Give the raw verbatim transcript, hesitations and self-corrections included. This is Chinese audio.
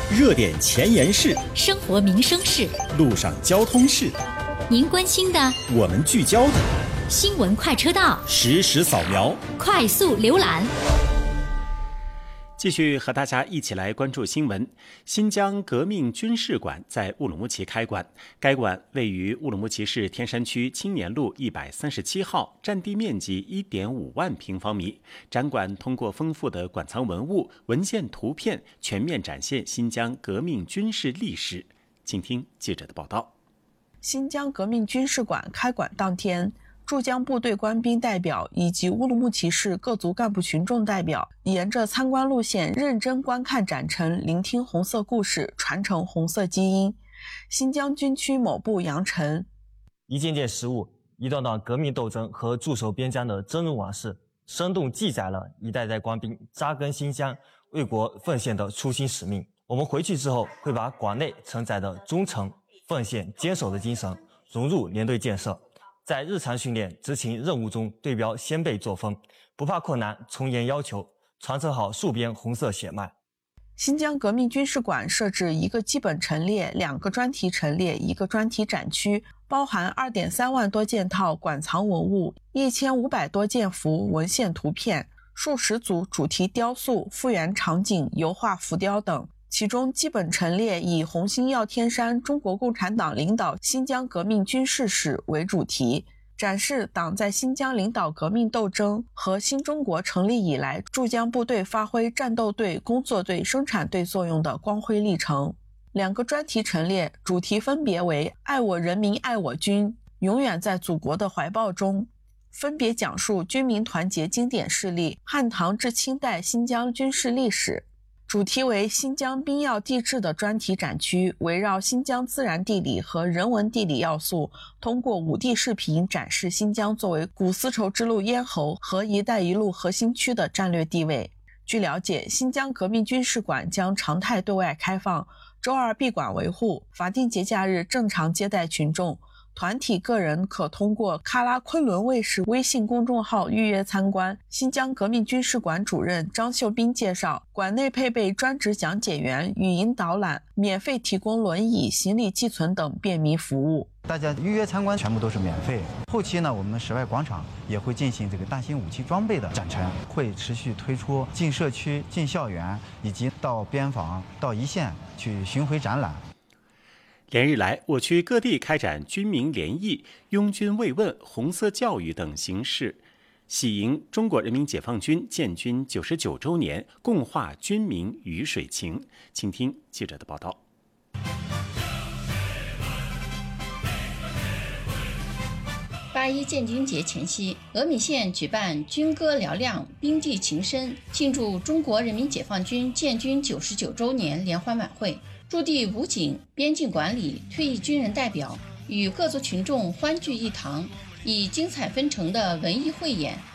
热点前沿事， 生活民生事， 路上交通事， 您关心的， 我们聚焦的， 新闻快车道， 实时扫描， 快速浏览。 继续和大家一起来关注新闻。新疆革命军事馆在乌鲁木齐开馆，该馆位于乌鲁木齐市天山区青年路一百三十七号，占地面积 一点五万平方米。展馆通过丰富的馆藏文物、文献图片，全面展现新疆革命军事历史。请听记者的报道。 新疆革命军事馆开馆当天，驻疆部队官兵代表以及乌鲁木齐市各族干部群众代表沿着参观路线认真观看展陈，聆听红色故事，传承红色基因。新疆军区某部杨晨： 一件件实物，一段段革命斗争和驻守边疆的峥嵘往事，生动记载了一代代官兵扎根新疆、为国奉献的初心使命。我们回去之后，会把馆内承载的忠诚、奉献、坚守的精神融入连队建设，在日常训练、执勤任务中对标先辈作风，不怕困难，从严要求，传承好戍边红色血脉。 新疆革命军事馆设置一个基本陈列、两个专题陈列、一个专题展区，包含 二点三万多件套馆藏文物、一千五百多件幅文献图片、数十组主题雕塑、复原场景、油画浮雕等。其中基本陈列以红星耀天山中国共产党领导新疆革命军事史为主题，展示党在新疆领导革命斗争和新中国成立以来驻疆部队发挥战斗队、工作队、生产队作用的光辉历程。两个专题陈列主题分别为爱我人民爱我军，永远在祖国的怀抱中，分别讲述军民团结经典事例，汉唐至清代新疆军事历史。主题为新疆兵要地质的专题展区，围绕新疆自然地理和人文地理要素，通过五 D 视频展示新疆作为古丝绸之路咽喉和一带一路核心区的战略地位。据了解，新疆革命军事馆将常态对外开放，周二闭馆维护，法定节假日正常接待群众。团体个人可通过喀拉昆仑卫视微信公众号预约参观。新疆革命军事馆主任张秀斌介绍，馆内配备专职讲解员、语音导览，免费提供轮椅、行李寄存等便民服务。 大家预约参观全部都是免费。后期呢，我们室外广场也会进行这个大型武器装备的展陈，会持续推出进社区、进校园以及到边防、到一线去巡回展览。 连日来，我区各地开展军民联谊、拥军慰问、红色教育等形式，喜迎中国人民解放军建军九十九周年，共话军民鱼水情。请听记者的报道。 八一建军节前夕，峨眉县举办军歌嘹亮，兵地情深，庆祝中国人民解放军建军九十九周年联欢晚会。驻地武警、边境管理、退役军人代表与各族群众欢聚一堂，以精彩纷呈的文艺汇演